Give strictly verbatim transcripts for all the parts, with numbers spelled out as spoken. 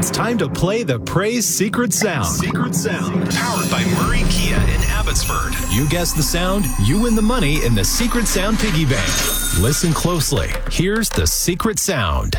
It's time to play the Praise Secret Sound. Secret Sound. Powered by Murray Kia in Abbotsford. You guess the sound, you win the money in the Secret Sound Piggy Bank. Listen closely. Here's the Secret Sound.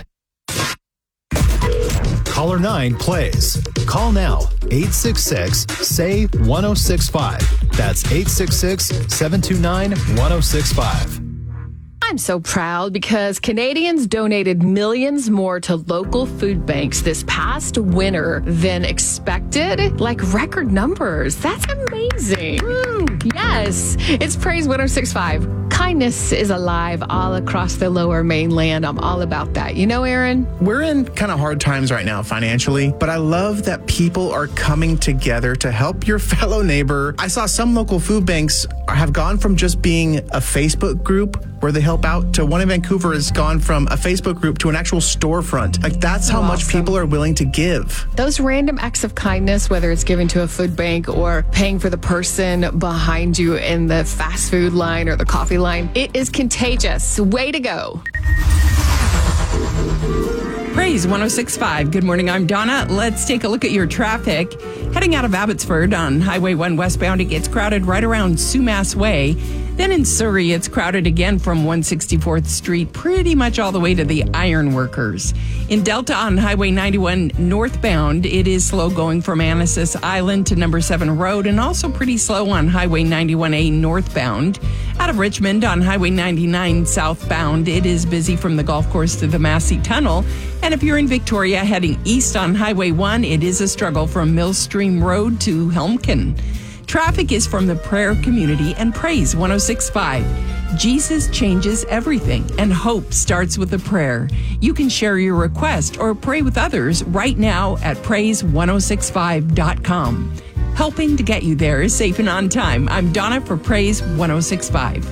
Caller nine plays. Call now. eight six six, S A Y, one oh six five. That's eight six six, seven two nine, one oh six five. I'm so proud because Canadians donated millions more to local food banks this past winter than expected. Like record numbers. That's amazing. Woo. Yes. It's Praise one oh six five. Kindness is alive all across the Lower Mainland. I'm all about that. You know, Aaron? We're in kind of hard times right now financially, but I love that people are coming together to help your fellow neighbor. I saw some local food banks have gone from just being a Facebook group where they help out to one in Vancouver has gone from a Facebook group to an actual storefront. Like that's how oh, much awesome. people are willing to give. Those random acts of kindness, whether it's giving to a food bank or paying for the person behind you in the fast food line or the coffee line, it is contagious. Way to go. Praise one oh six five. Good morning. I'm Donna. Let's take a look at your traffic. Heading out of Abbotsford on Highway one westbound, it gets crowded right around Sumas Way. Then in Surrey, it's crowded again from one sixty-fourth Street, pretty much all the way to the Ironworkers. In Delta on Highway ninety-one northbound, it is slow going from Anasis Island to Number seven Road, and also pretty slow on Highway ninety-one A northbound. Out of Richmond on Highway ninety-nine southbound, it is busy from the golf course to the Massey Tunnel. And if you're in Victoria heading east on Highway one, it is a struggle from Millstream Road to Helmkin. Traffic is from the prayer community and Praise one oh six five. Jesus changes everything, and hope starts with a prayer. You can share your request or pray with others right now at praise one oh six five dot com. Helping to get you there is safe and on time. I'm Donna for Praise one oh six five.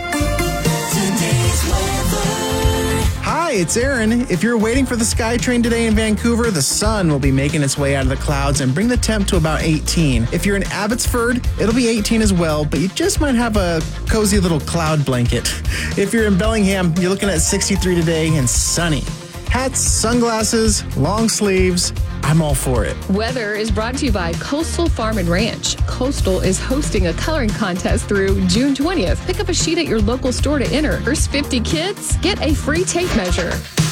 Hi, it's Aaron. If you're waiting for the SkyTrain today in Vancouver, the sun will be making its way out of the clouds and bring the temp to about eighteen. If you're in Abbotsford, it'll be eighteen as well, but you just might have a cozy little cloud blanket. If you're in Bellingham, you're looking at sixty-three today and sunny. Hats, sunglasses, long sleeves, I'm all for it. Weather is brought to you by Coastal Farm and Ranch. Coastal is hosting a coloring contest through June twentieth. Pick up a sheet at your local store to enter. First fifty kids get a free tape measure.